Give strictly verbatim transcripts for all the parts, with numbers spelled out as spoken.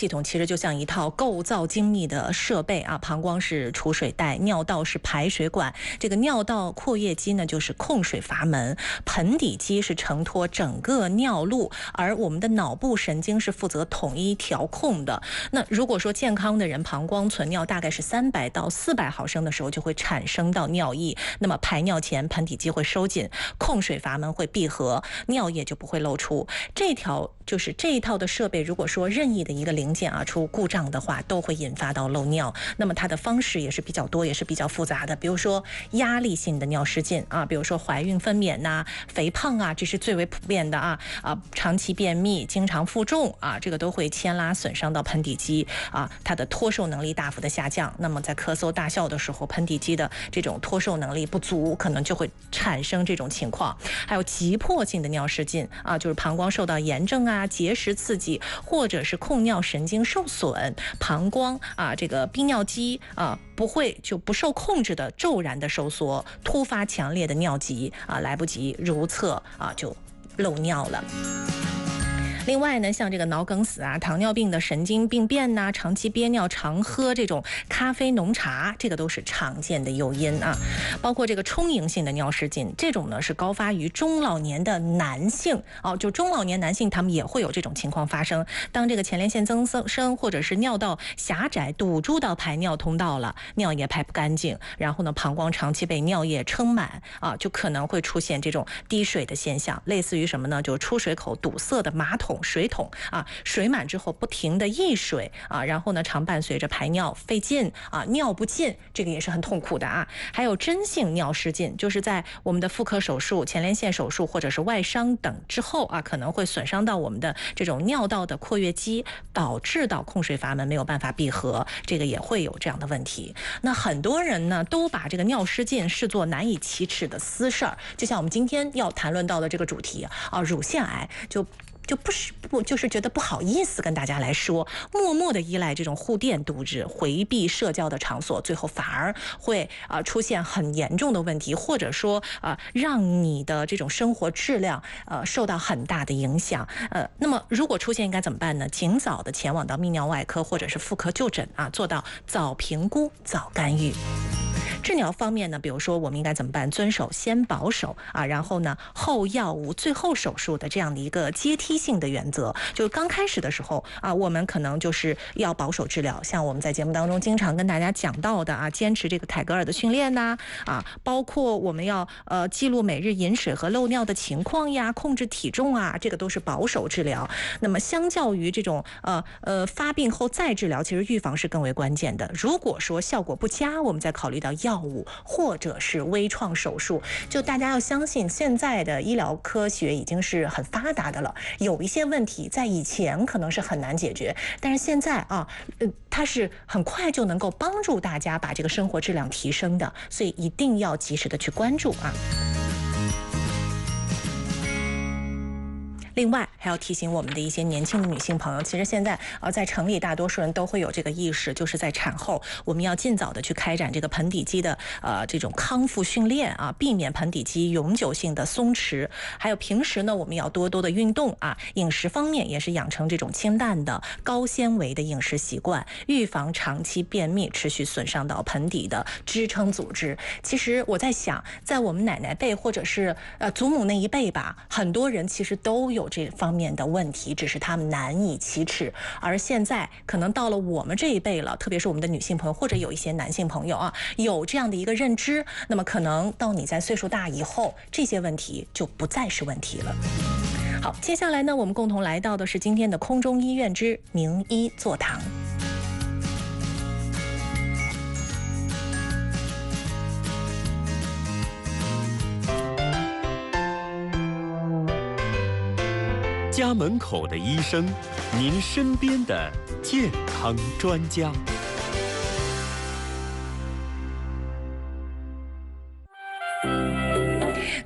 系统其实就像一套构造精密的设备啊，膀胱是储水带，尿道是排水管，这个尿道括约肌呢就是控水阀门，盆底肌是承托整个尿路，而我们的脑部神经是负责统一调控的。那如果说健康的人膀胱存尿大概是三百到四百毫升的时候，就会产生到尿意，那么排尿前盆底肌会收紧，控水阀门会闭合，尿液就不会漏出。这条就是这一套的设备，如果说任意的一个零件啊出故障的话，都会引发到漏尿。那么它的方式也是比较多，也是比较复杂的，比如说压力性的尿失禁啊，比如说怀孕分娩呐、啊、肥胖啊，这是最为普遍的啊啊，长期便秘、经常负重啊，这个都会牵拉损伤到盆底肌啊，它的脱受能力大幅的下降。那么在咳嗽大笑的时候，盆底肌的这种脱受能力不足，可能就会产生这种情况。还有急迫性的尿失禁啊，就是膀胱受到炎症啊、结石刺激，或者是控尿神经受损，膀胱啊这个逼尿肌啊不会就不受控制的骤然的收缩，突发强烈的尿急啊，来不及如厕啊就漏尿了。另外呢，像这个脑梗死啊、糖尿病的神经病变呐、长期憋尿、常喝这种咖啡、浓茶，这个都是常见的诱因啊。包括这个充盈性的尿失禁，这种呢是高发于中老年的男性哦，就中老年男性他们也会有这种情况发生。当这个前列腺增生或者是尿道狭窄堵住到排尿通道了，尿液排不干净，然后呢膀胱长期被尿液撑满啊，就可能会出现这种滴水的现象，类似于什么呢？就出水口堵塞的马桶。水桶啊，水满之后不停的溢水啊，然后呢常伴随着排尿费劲啊，尿不尽，这个也是很痛苦的啊。还有真性尿失禁，就是在我们的妇科手术、前列腺手术或者是外伤等之后啊，可能会损伤到我们的这种尿道的括约肌，导致到控水阀门没有办法闭合，这个也会有这样的问题。那很多人呢都把这个尿失禁视作难以启齿的私事儿，就像我们今天要谈论到的这个主题啊，乳腺癌就。就不是不就是觉得不好意思跟大家来说，默默的依赖这种护垫度日，回避社交的场所，最后反而会啊、呃、出现很严重的问题，或者说啊、呃、让你的这种生活质量呃受到很大的影响。呃，那么如果出现应该怎么办呢？尽早的前往到泌尿外科或者是妇科就诊啊，做到早评估、早干预。治疗方面呢，比如说我们应该怎么办？遵守先保守啊，然后呢后药物最后手术的这样的一个阶梯性的原则。就刚开始的时候啊，我们可能就是要保守治疗，像我们在节目当中经常跟大家讲到的啊，坚持这个凯格尔的训练呐 啊, 啊，包括我们要呃记录每日饮水和漏尿的情况呀，控制体重啊，这个都是保守治疗。那么相较于这种呃呃发病后再治疗，其实预防是更为关键的。如果说效果不佳，我们再考虑到药物或者是微创手术。就大家要相信，现在的医疗科学已经是很发达的了，有一些问题在以前可能是很难解决，但是现在啊，呃，它是很快就能够帮助大家把这个生活质量提升的，所以一定要及时的去关注啊。另外还要提醒我们的一些年轻的女性朋友，其实现在呃在城里大多数人都会有这个意识，就是在产后我们要尽早的去开展这个盆底肌的呃这种康复训练啊，避免盆底肌永久性的松弛。还有平时呢，我们要多多的运动啊，饮食方面也是养成这种清淡的高纤维的饮食习惯，预防长期便秘持续损伤到盆底的支撑组织。其实我在想，在我们奶奶辈或者是呃祖母那一辈吧，很多人其实都有这方面的问题，只是他们难以启齿。而现在可能到了我们这一辈了，特别是我们的女性朋友或者有一些男性朋友啊，有这样的一个认知，那么可能到你在岁数大以后，这些问题就不再是问题了。好，接下来呢，我们共同来到的是今天的空中医院之名医座谈。 家门口的医生，您身边的健康专家。 各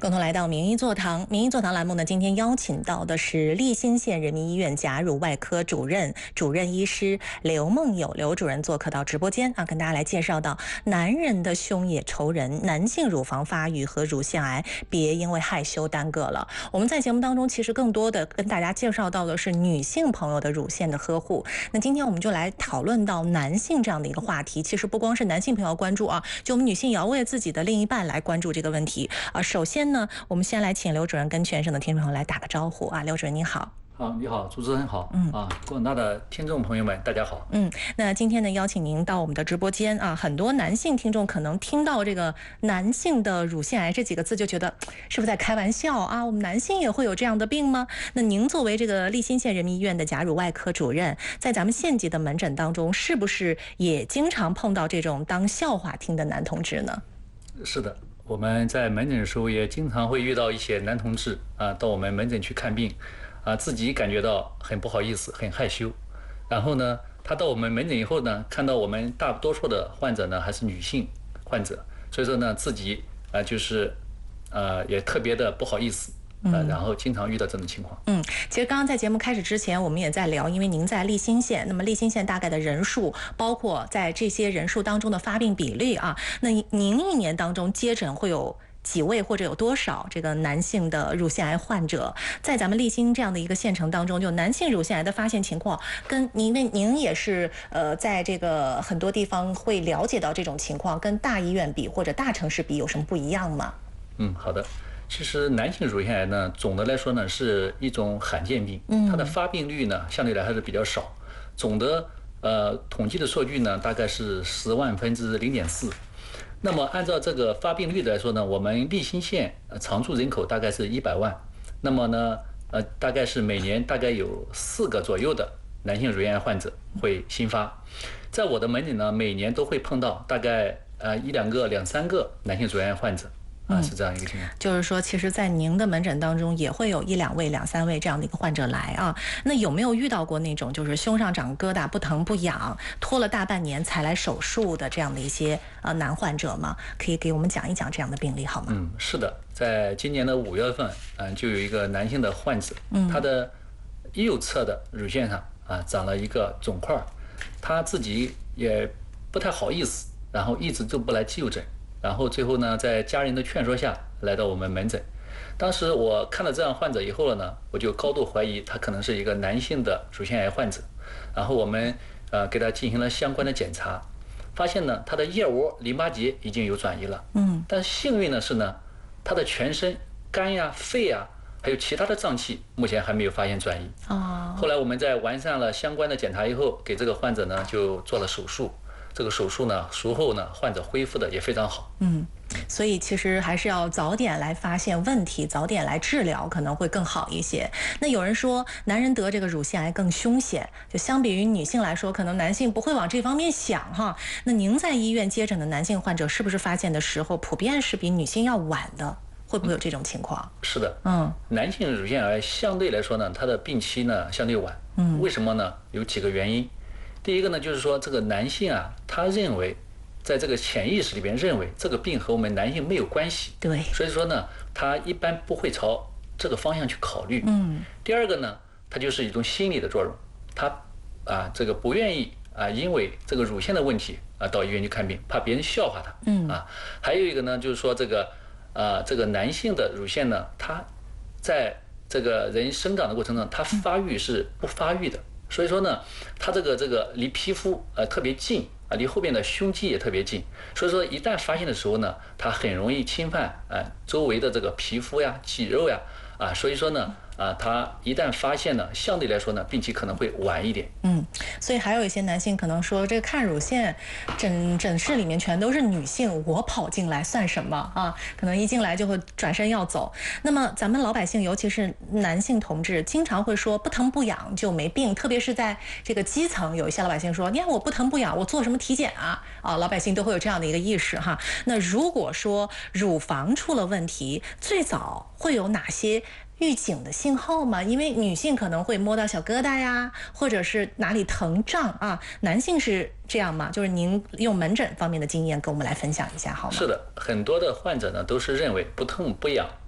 共同来到名医座堂。名医座堂栏目呢，今天邀请到的是立新县人民医院假乳外科主任、主任医师刘梦友刘主任做客到直播间啊，跟大家来介绍到男人的胸也愁人，男性乳房发育和乳腺癌别因为害羞耽搁了。我们在节目当中其实更多的跟大家介绍到的是女性朋友的乳腺的呵护。那今天我们就来讨论到男性这样的一个话题。其实不光是男性朋友关注啊，就我们女性也要为自己的另一半来关注这个问题啊。首先呢，我们先来请刘主任跟全省的听众朋友来打个招呼啊。刘主任您好。 好，你好，主持人好，嗯啊，广大的听众朋友们，大家好。 嗯，那今天呢，邀请您到我们的直播间啊，很多男性听众可能听到这个男性的乳腺癌这几个字，就觉得是不是在开玩笑啊？我们男性也会有这样的病吗？那您作为这个立新县人民医院的假乳外科主任，在咱们县级的门诊当中，是不是也经常碰到这种当笑话听的男同志呢？ 是的。我们在门诊的时候也经常会遇到一些男同志啊，到我们门诊去看病，啊，自己感觉到很不好意思，很害羞。然后呢，他到我们门诊以后呢，看到我们大多数的患者呢还是女性患者，所以说呢，自己啊就是呃也特别的不好意思。呃，然后经常遇到这种情况。 嗯，其实刚刚在节目开始之前，我们也在聊，因为您在立新县，那么立新县大概的人数，包括在这些人数当中的发病比例啊，那您一年当中接诊会有几位或者有多少这个男性的乳腺癌患者？在咱们立新这样的一个县城当中，就男性乳腺癌的发现情况，跟您因为您也是呃在这个很多地方会了解到这种情况，跟大医院比或者大城市比有什么不一样吗？ 嗯，好的。其实男性乳腺癌呢，总的来说呢是一种罕见病，它的发病率呢相对来还是比较少。总的呃统计的数据呢大概是十万分之零点四。那么按照这个发病率来说呢，我们立新县常住人口大概是一百万，那么呢呃大概是每年大概有四个左右的男性乳腺癌患者会新发。在我的门诊呢，每年都会碰到大概呃一两个、两三个男性乳腺癌患者。啊，是这样一个情况。 就是说，其实，在您的门诊当中，也会有一两位、两三位这样的一个患者来啊。那有没有遇到过那种就是胸上长疙瘩不疼不痒，拖了大半年才来手术的这样的一些呃男患者吗？可以给我们讲一讲这样的病例好吗？ 嗯，是的，在今年的五月份，嗯、呃，就有一个男性的患者，嗯，他的右侧的乳腺上啊长了一个肿块，他自己也不太好意思，然后一直就不来就诊。然后最后呢，在家人的劝说下来到我们门诊。当时我看了这样患者以后了呢，我就高度怀疑他可能是一个男性的乳腺癌患者。然后我们呃给他进行了相关的检查，发现呢他的腋窝淋巴结已经有转移了。嗯，但幸运的是呢，他的全身肝呀、肺呀，还有其他的脏器目前还没有发现转移。哦。后来我们在完善了相关的检查以后，给这个患者呢就做了手术。这个手术呢，术后呢，患者恢复的也非常好。 嗯，所以其实还是要早点来发现问题，早点来治疗，可能会更好一些。那有人说，男人得这个乳腺癌更凶险，就相比于女性来说，可能男性不会往这方面想哈。那您在医院接诊的男性患者，是不是发现的时候普遍是比女性要晚的？会不会有这种情况？ 嗯、是的，嗯，男性乳腺癌相对来说呢，它的病期呢相对晚。嗯，为什么呢？有几个原因。第一个呢，就是说这个男性啊，他认为，在这个潜意识里边认为这个病和我们男性没有关系， 对， 所以说呢，他一般不会朝这个方向去考虑。嗯。第二个呢，它就是一种心理的作用，他啊这个不愿意啊因为这个乳腺的问题啊到医院去看病，怕别人笑话他。嗯。啊，还有一个呢，就是说这个啊这个男性的乳腺呢，它在这个人生长的过程中，它发育是不发育的。所以说呢，它这个这个离皮肤呃特别近啊，离后边的胸肌也特别近。所以说一旦发现的时候呢，它很容易侵犯啊、呃、周围的这个皮肤呀、肌肉呀啊，所以说呢啊，它一旦发现呢，相对来说呢，病期可能会晚一点。 嗯，所以还有一些男性可能说，这个看乳腺诊诊室里面全都是女性，我跑进来算什么啊？可能一进来就会转身要走。那么咱们老百姓，尤其是男性同志，经常会说不疼不痒就没病，特别是在这个基层，有一些老百姓说，你看我不疼不痒，我做什么体检啊？啊，老百姓都会有这样的一个意识哈。那如果说乳房出了问题，最早会有哪些预警的信号吗？因为女性可能会摸到小疙瘩呀，或者是哪里疼胀啊，男性是这样吗？就是您用门诊方面的经验跟我们来分享一下好吗？ 是的，很多的患者呢都是认为不痛不痒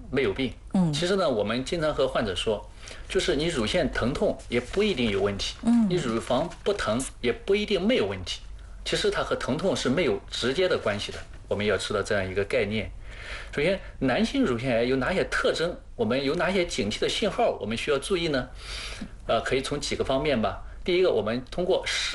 没有病。 嗯， 其实呢，我们经常和患者说，就是你乳腺疼痛也不一定有问题， 嗯， 你乳房不疼也不一定没有问题。其实它和疼痛是没有直接的关系的，我们要知道这样一个概念。首先，男性乳腺癌有哪些特征？我们有哪些警惕的信号？我们需要注意呢？呃，可以从几个方面吧。第一个，我们通过视